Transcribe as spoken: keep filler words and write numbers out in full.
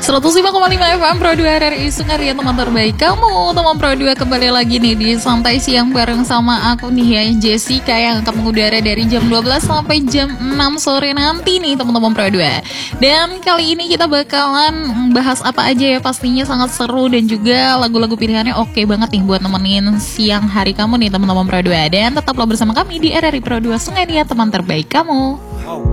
seratus lima koma lima F M Pro dua R R I Sungaria, teman terbaik kamu. Teman Pro dua kembali lagi nih di Santai Siang bareng sama aku nih ya, Jessica, yang akan mengudara dari jam dua belas sampai jam enam sore nanti nih teman-teman Pro dua. Dan kali ini kita bakalan bahas apa aja ya, pastinya sangat seru dan juga lagu-lagu pilihannya oke banget nih buat nemenin siang hari kamu nih teman-teman Pro dua. Dan tetaplah bersama kami di R R I Pro dua Sungaria, teman terbaik kamu.